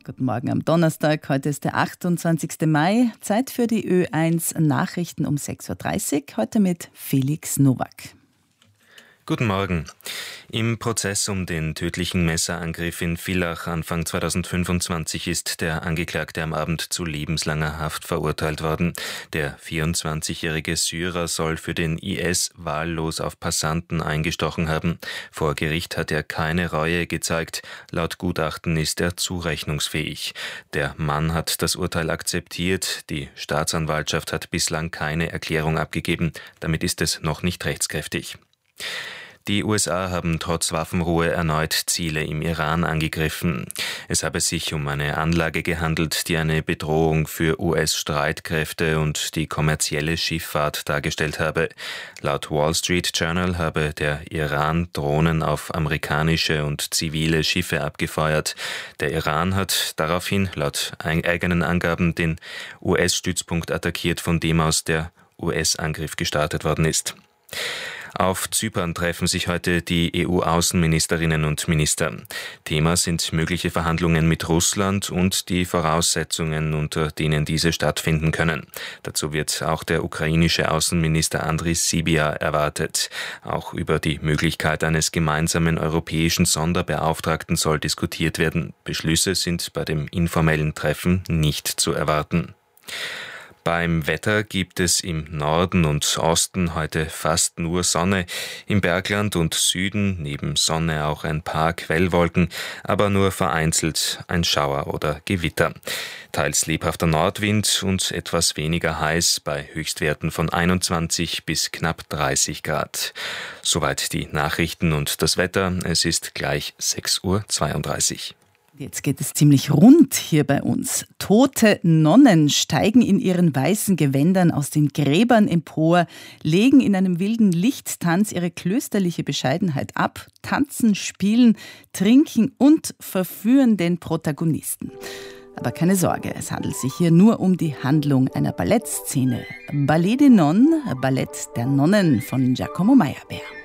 Guten Morgen am Donnerstag. Heute ist der 28. Mai. Zeit für die Ö1 Nachrichten um 6.30 Uhr. Heute mit Felix Nowak. Guten Morgen. Im Prozess um den tödlichen Messerangriff in Villach Anfang 2025 ist der Angeklagte am Abend zu lebenslanger Haft verurteilt worden. Der 24-jährige Syrer soll für den IS wahllos auf Passanten eingestochen haben. Vor Gericht hat er keine Reue gezeigt. Laut Gutachten ist er zurechnungsfähig. Der Mann hat das Urteil akzeptiert. Die Staatsanwaltschaft hat bislang keine Erklärung abgegeben. Damit ist es noch nicht rechtskräftig. Die USA haben trotz Waffenruhe erneut Ziele im Iran angegriffen. Es habe sich um eine Anlage gehandelt, die eine Bedrohung für US-Streitkräfte und die kommerzielle Schifffahrt dargestellt habe. Laut Wall Street Journal habe der Iran Drohnen auf amerikanische und zivile Schiffe abgefeuert. Der Iran hat daraufhin laut eigenen Angaben den US-Stützpunkt attackiert, von dem aus der US-Angriff gestartet worden ist. Auf Zypern treffen sich heute die EU-Außenministerinnen und Minister. Thema sind mögliche Verhandlungen mit Russland und die Voraussetzungen, unter denen diese stattfinden können. Dazu wird auch der ukrainische Außenminister Andris Sybiha erwartet. Auch über die Möglichkeit eines gemeinsamen europäischen Sonderbeauftragten soll diskutiert werden. Beschlüsse sind bei dem informellen Treffen nicht zu erwarten. Beim Wetter gibt es im Norden und Osten heute fast nur Sonne. Im Bergland und Süden neben Sonne auch ein paar Quellwolken, aber nur vereinzelt ein Schauer oder Gewitter. Teils lebhafter Nordwind und etwas weniger heiß bei Höchstwerten von 21 bis knapp 30 Grad. Soweit die Nachrichten und das Wetter. Es ist gleich 6.32 Uhr. Jetzt geht es ziemlich rund hier bei uns. Tote Nonnen steigen in ihren weißen Gewändern aus den Gräbern empor, legen in einem wilden Lichttanz ihre klösterliche Bescheidenheit ab, tanzen, spielen, trinken und verführen den Protagonisten. Aber keine Sorge, es handelt sich hier nur um die Handlung einer Ballettszene. Ballet des Nonnes, Ballett der Nonnen von Giacomo Meyerbeer.